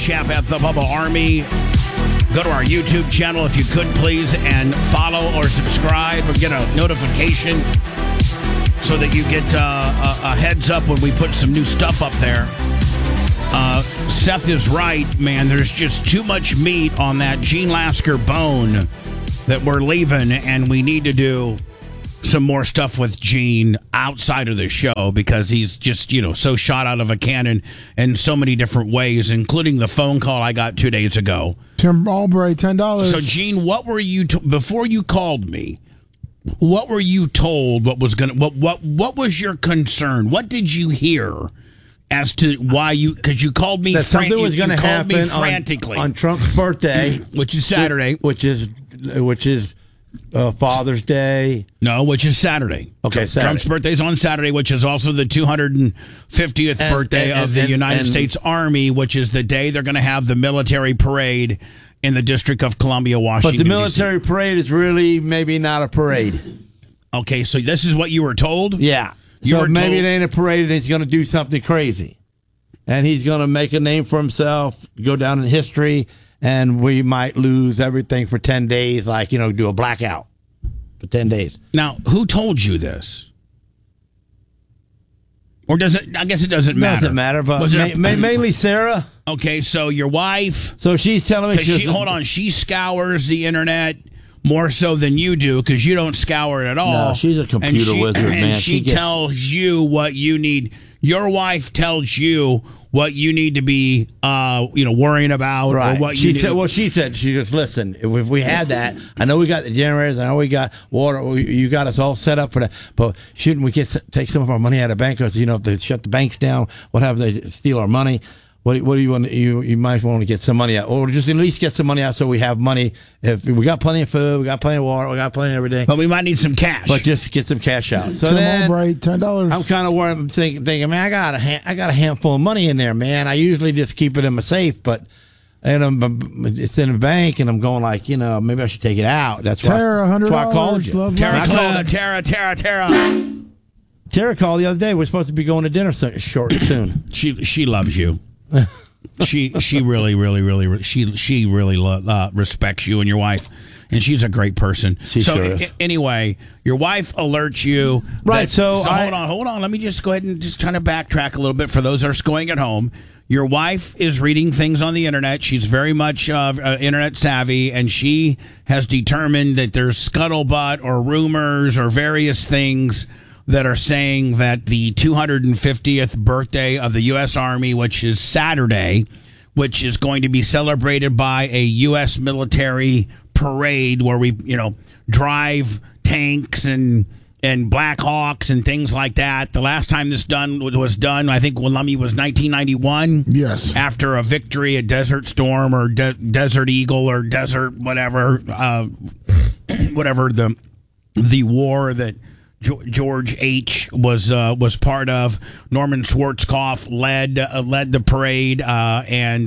Champ at the Bubba Army. Go to our YouTube channel if you could, please, and follow or subscribe or get a notification so that you get a heads up when we put some new stuff up there. Seth is right, man. There's just too much meat on that Gene Lasker bone that we're leaving, and we need to do some more stuff with Gene outside of the show because he's just, so shot out of a cannon in so many different ways, including the phone call I got 2 days ago. Tim Albright, $10. So, Gene, what were you before you called me? What were you told? What was your concern? What did you hear as to why you? Because you called me. That something was going to happen frantically on Trump's birthday, which is Saturday, which is Father's Day. No, which is Saturday. Okay, Saturday. Trump's birthday is on Saturday, which is also the 250th birthday of the United States Army, which is the day they're going to have the military parade in the District of Columbia, Washington. But the military parade is really maybe not a parade. Okay, so this is what you were told? Yeah. So maybe it ain't a parade and he's going to do something crazy. And he's going to make a name for himself, go down in history, and we might lose everything for 10 days, like, do a blackout for 10 days. Now, who told you this? Or does it? I guess it doesn't matter. Doesn't matter, but mainly Sarah. Okay, so your wife. So she's telling me hold on, she scours the internet more so than you do because you don't scour it at all. No, she's a computer wizard, man. And she tells you what you need. Your wife tells you what you need to be, worrying about, right? Or what she said, she goes, listen, if we had that, I know we got the generators, I know we got water, you got us all set up for that, but shouldn't we take some of our money out of bank? Because if they shut the banks down, what happens? They steal our money. What do you want? You might want to get some money out, or just at least get some money out so we have money. If we got plenty of food, we got plenty of water, we got plenty of everything. But we might need some cash. But just get some cash out. So Tim then, Albright, $10. I'm kind of worried. I'm thinking, man, I got a handful of money in there, man. I usually just keep it in my safe, but it's in a bank, and I'm going like, maybe I should take it out. That's why. Tara, $100. That's why I called you. Tara. Tara called the other day. We're supposed to be going to dinner soon. She loves you. she really respects you and your wife, and she's a great person. Anyway, your wife alerts you. Right. Hold on. Let me just go ahead and just try to backtrack a little bit for those that are going at home. Your wife is reading things on the internet. She's very much internet savvy, and she has determined that there's scuttlebutt or rumors or various things that are saying that the 250th birthday of the U.S. Army, which is Saturday, which is going to be celebrated by a U.S. military parade where we, drive tanks and Black Hawks and things like that. The last time this was done, I think, was 1991. Yes. After a victory at Desert Storm or Desert Eagle or Desert whatever, whatever the war that George H. was part of. Norman Schwarzkopf led the parade, and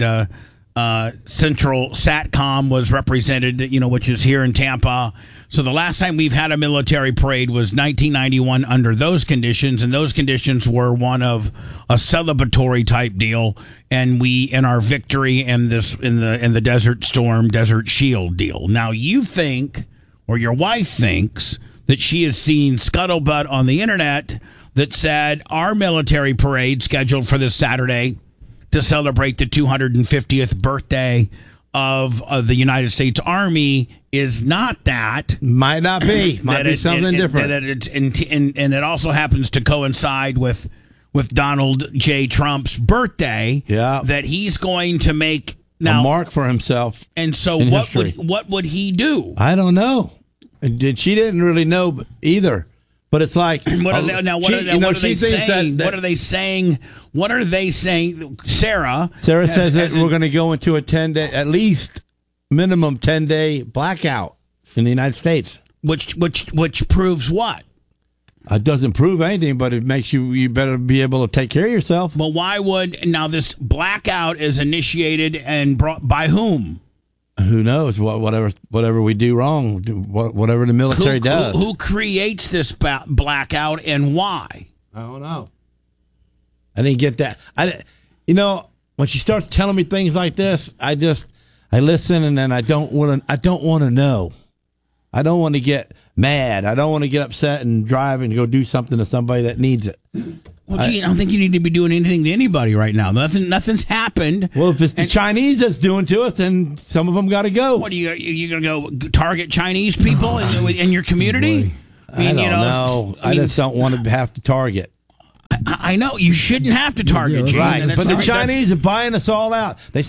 Central Satcom was represented, which is here in Tampa. So the last time we've had a military parade was 1991 under those conditions, and those conditions were one of a celebratory type deal, and we in our victory in the Desert Storm, Desert Shield deal. Now you think, or your wife thinks, that she has seen scuttlebutt on the internet that said our military parade scheduled for this Saturday to celebrate the 250th birthday of the United States Army is not that. Might not be. Might be something different. And it also happens to coincide with Donald J. Trump's birthday. Yeah. That he's going to make a mark for himself. And so what would he do? I don't know. She didn't really know either. But it's like, what are they saying? What are they saying? Sarah says that we're going to go into a 10-day, at least minimum 10-day blackout in the United States. Which proves what? It doesn't prove anything, but it makes you better be able to take care of yourself. But why would now this blackout is initiated and brought by whom? Who knows? Whatever we do wrong, whatever the military does. Who creates this blackout and why? I don't know. I didn't get that. When when she starts telling me things like this, I listen, and then I don't want to know. I don't want to get mad. I don't want to get upset and drive and go do something to somebody that needs it. Well, Gene, I don't think you need to be doing anything to anybody right now. Nothing's happened. Well, if it's the Chinese that's doing to us, then some of them got to go. What are you going to go target Chinese people in your community? I don't know. I just don't want to have to target. I know you shouldn't have to target, Gene, right? But the Chinese are buying us all out. The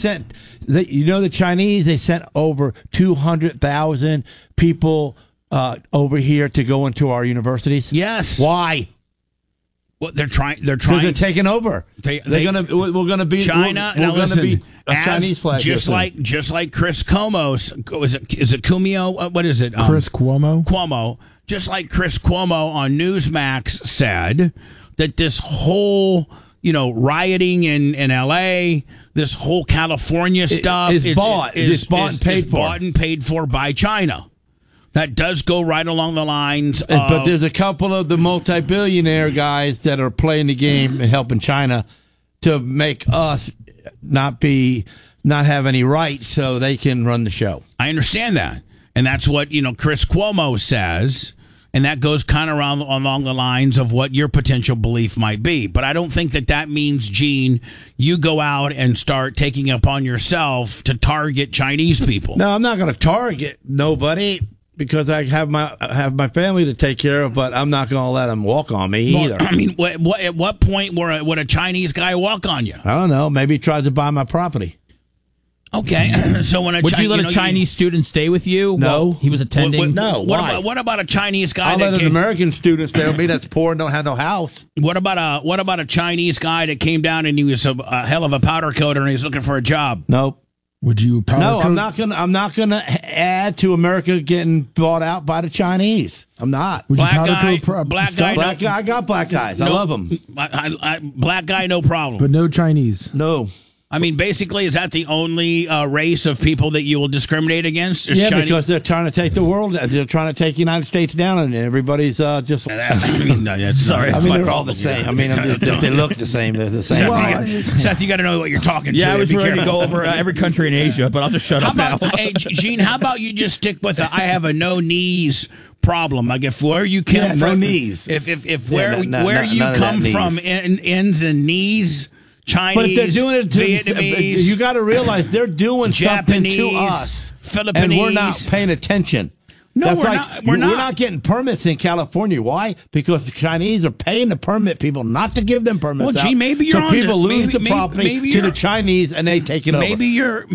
Chinese. They sent over 200,000 people over here to go into our universities. Yes. Why? Well, they're trying. They're taking over. We're gonna be China. We're gonna be a Chinese flag. Just like Chris Cuomo. Is it Cuomo? What is it? Chris Cuomo. Cuomo. Just like Chris Cuomo on Newsmax said that this whole rioting in L.A., this whole California stuff is bought and paid for. Bought and paid for by China. That does go right along the lines of... But there's a couple of the multi-billionaire guys that are playing the game and helping China to make us not have any rights so they can run the show. I understand that. And that's what, Chris Cuomo says. And that goes kind of along the lines of what your potential belief might be. But I don't think that means, Gene, you go out and start taking it upon yourself to target Chinese people. No, I'm not going to target nobody, because I have my family to take care of, but I'm not going to let them walk on me either. I mean, at what point would a Chinese guy walk on you? I don't know. Maybe he tries to buy my property. Okay, so when would you let a Chinese student stay with you? No, while he was attending. No, why? What about a Chinese guy? I'll let an American student stay with me that's poor and don't have no house. What about a Chinese guy that came down and he was a hell of a powder coater and he's looking for a job? Nope. Would you powder coat? I'm not gonna add to America getting bought out by the Chinese. I'm not. Would black you powder guy, coat black guy. I got black guys. I love them. Black guy, no problem. But no Chinese. No. I mean, basically, is that the only race of people that you will discriminate against? Yeah, Chinese? Because they're trying to take the world. They're trying to take the United States down, and everybody's just. Sorry. They're all the same. I mean, they look the same. They're the same. Seth, you got to know what you're talking to. Yeah, I was ready to go over every country in Asia, but I'll just shut up now. Hey, Gene, how about you just stick with I have a no knees problem? Like if where you come from, no knees. If where you come from ends in knees. Chinese, but if they're doing it to Vietnamese, you got to realize they're doing Japanese, something to us, Philippines, and we're not paying attention. No, we're not getting permits in California. Why? Because the Chinese are paying the permit people not to give them permits. Well, gee, maybe you're so people lose the property to the Chinese, and they take it over. Maybe you're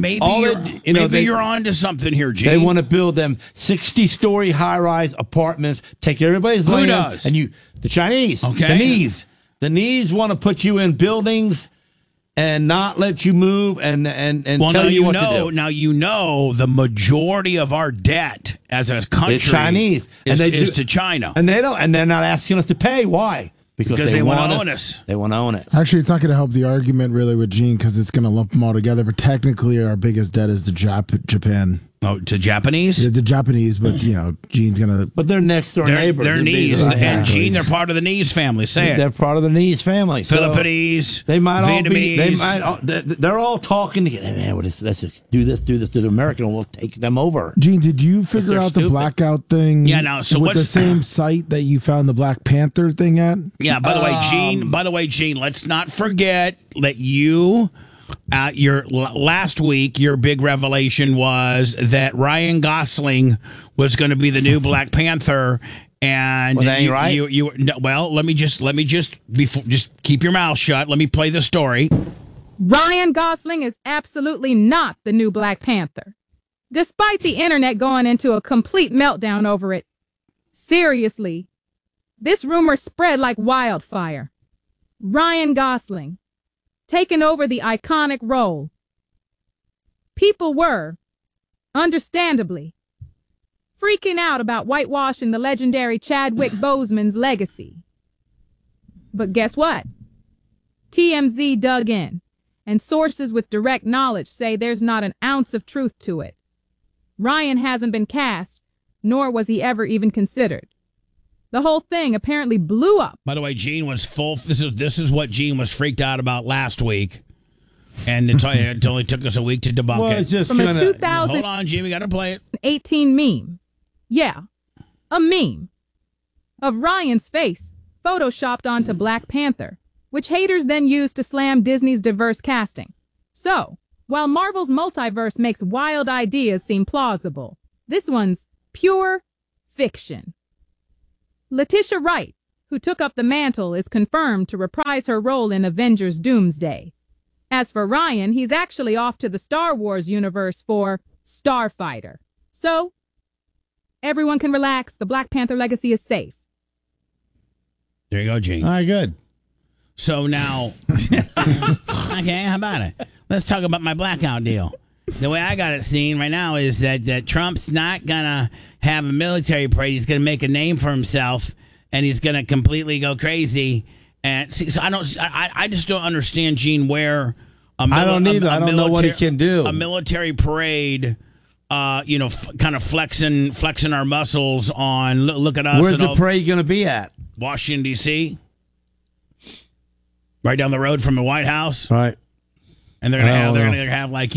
on to something here, Gene. They want to build them 60-story high-rise apartments, take everybody's land. Who does? And the Chinese, okay. The knees want to put you in buildings and not let you move and tell you what to do. Now the majority of our debt as a country is Chinese is to China, and they're not asking us to pay. Why? Because they want to own us. They want to own it. Actually, it's not going to help the argument really with Gene because it's going to lump them all together. But technically, our biggest debt is to Japan. Oh, to Japanese? Yeah, the Japanese, but Gene's gonna. But they're next door neighbors. They're knees, and Gene, they're part of the knees family. Say it. They're part of the knees family. Philippines. They might Vietnamese. all be. They're all talking together. Man, let's just do this to the American, and we'll take them over. Gene, did you figure out the blackout thing? Yeah. Now, so with the same site that you found the Black Panther thing at? Yeah. By the way, Gene. Let's not forget that you. Your last week, your big revelation was that Ryan Gosling was going to be the new Black Panther, and that ain't right. Well, let me just keep your mouth shut. Let me play the story. Ryan Gosling is absolutely not the new Black Panther, despite the internet going into a complete meltdown over it. Seriously, this rumor spread like wildfire. Ryan Gosling taken over the iconic role. People were, understandably, freaking out about whitewashing the legendary Chadwick Boseman's legacy. But guess what? TMZ dug in, and sources with direct knowledge say there's not an ounce of truth to it. Ryan hasn't been cast, nor was he ever even considered. The whole thing apparently blew up. By the way, Gene was full. This is what Gene was freaked out about last week. And it only took us a week to debunk Well, it. it's just From a kind of. 2018 Hold on, Jimmy, got to play it. meme. Yeah, a meme of Ryan's face photoshopped onto Black Panther, which haters then used to slam Disney's diverse casting. So, while Marvel's multiverse makes wild ideas seem plausible, this one's pure fiction. Letitia Wright, who took up the mantle, is confirmed to reprise her role in Avengers Doomsday. As for Ryan, he's actually off to the Star Wars universe for Starfighter. So, everyone can relax. The Black Panther legacy is safe. There you go, Gene. All right, good. So now, okay, how about it? Let's talk about my blackout deal. The way I got it seen right now is that Trump's not going to have a military parade. He's going to make a name for himself, and he's going to completely go crazy. And see, so I just don't understand, Gene, where I don't either. I don't know what he can do. A military parade, kind of flexing our muscles on. Look at us. Where's and the all, parade going to be at? Washington, D.C., right down the road from the White House. Right. And they're gonna have like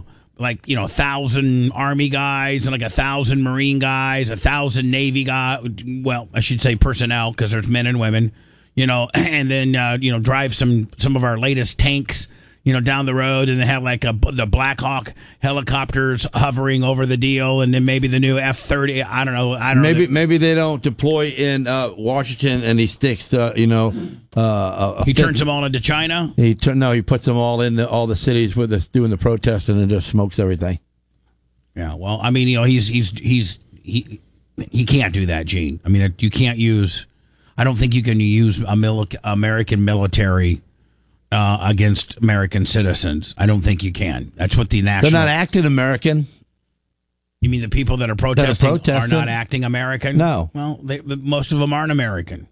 1,000 Army guys and like 1,000 Marine guys, 1,000 Navy guys. Well, I should say personnel because there's men and women, and then drive some of our latest tanks, down the road, and they have like the Black Hawk helicopters hovering over the deal, and then maybe the new F-30. I don't know. Maybe they don't deploy in Washington, and he sticks. He turns them all into China. He puts them all in all the cities with us doing the protesting and just smokes everything. Yeah, well, I mean, he can't do that, Gene. I mean, you can't use. I don't think you can use American military against American citizens. I don't think you can. That's what the national. They're not acting American. You mean the people that are protesting are not acting American? No. Well, most of them aren't American.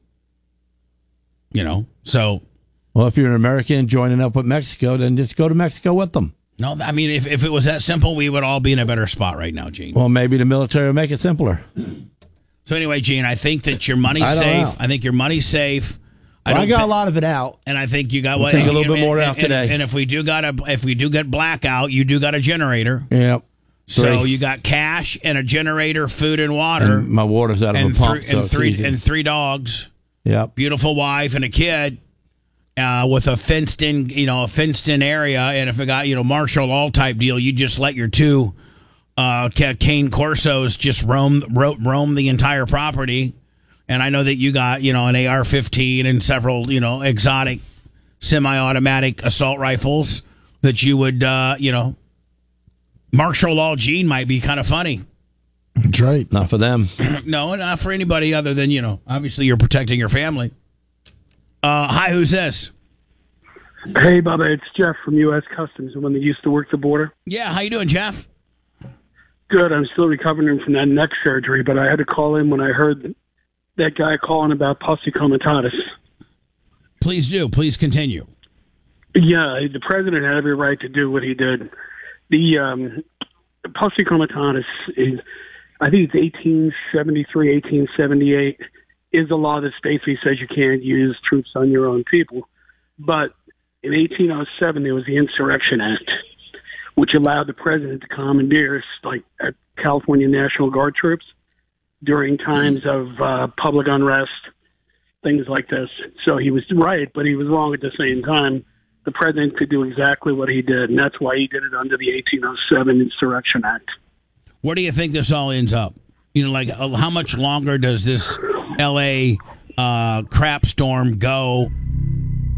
So. Well, if you're an American joining up with Mexico, then just go to Mexico with them. No, I mean, if it was that simple, we would all be in a better spot right now, Gene. Well, maybe the military will make it simpler. So anyway, Gene, I think that your money's safe. I think your money's safe. I got a lot of it out, and I think you got we'll take a little bit more out today. And if we do get blackout, you do got a generator. Yep. So you got cash and a generator, food and water. And my water's out of a pump, and three dogs. Yep. Beautiful wife and a kid. With a fenced in area, and if it got martial law type deal, you just let your two cane Corsos just roam the entire property. And I know that you got an AR-15 and several exotic semi-automatic assault rifles that you would martial law Gene might be kind of funny. That's right. Not for them. No, not for anybody other than obviously you're protecting your family. Hi, who's this? Hey, Bubba, it's Jeff from U.S. Customs, the one that used to work the border. Yeah, how you doing, Jeff? Good. I'm still recovering from that neck surgery, but I had to call in when I heard that guy calling about pussy comitatus. Please do. Please continue. Yeah, the president had every right to do what he did. The pussy comitatus is, I think it's 1873, 1878. Is a law that basically says you can't use troops on your own people. But in 1807, there was the Insurrection Act, which allowed the president to commandeer California National Guard troops during times of public unrest, things like this. So he was right, but he was wrong at the same time. The president could do exactly what he did, and that's why he did it under the 1807 Insurrection Act. Where do you think this all ends up? How much longer does this L.A. crap storm go